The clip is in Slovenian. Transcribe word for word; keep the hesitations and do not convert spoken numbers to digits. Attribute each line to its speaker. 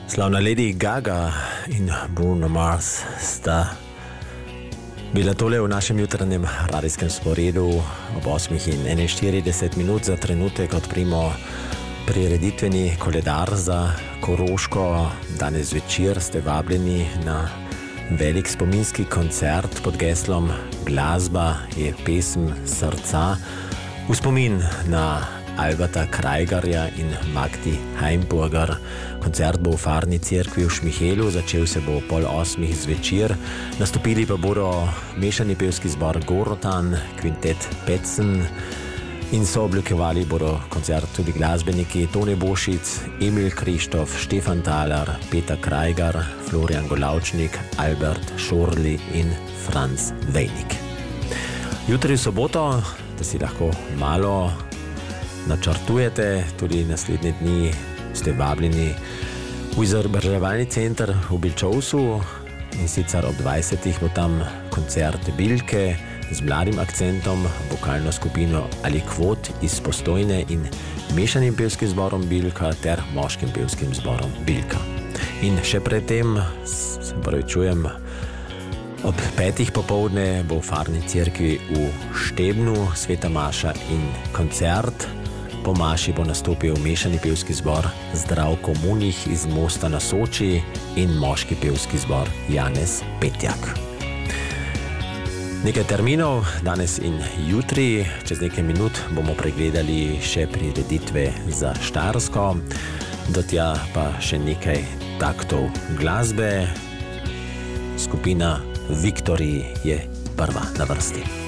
Speaker 1: Slavna Lady Gaga in Bruno Mars sta bila tole v našem jutranjem radijskem sporedu ob osmih in enainštirideset minut. Za trenutek odprimo prireditveni koledar za Koroško. Danes večer ste vabljeni na velik spominski koncert pod geslom Glasba je pesem srca v spomin na Alberta Krajgarja in Magdi Heimburger. Koncert bo v Farni cerkvi v Šmihelu, začel se bo pol osmih zvečer. Nastopili pa bodo mešani pevski zbor Gorotan, kvintet Petzen in so oblikovali bodo koncert tudi glasbeniki Tone Bošic, Emil Krištof, Štefan Talar, Peter Krajgar, Florian Golavčnik, Albert Šorli in Franz Vejnik. Jutri v soboto, da si lahko malo načrtujete, tudi naslednje dni ste vabljeni v izobraževalni center v Bilčovsu in sicer ob dvajsetih bo tam koncert Bilke z mladim akcentom, vokalno skupino Ali Kvot iz Postojne in mešanim pevskim zborom Bilka ter moškim pevskim zborom Bilka. In še predtem, se pravi čujem, ob petih popovdne bo v Farni cerkvi v Štebnu Sveta Maša in koncert. Po maši bo nastopil mešani pevski zbor Zdravko Munih iz Mosta na Soči in moški pevski zbor Janez Petjak. Nekaj terminov danes in jutri. Čez nekaj minut bomo pregledali še prireditve za Štajersko. Do tja pa še nekaj taktov glasbe. Skupina Viktorij je prva na vrsti.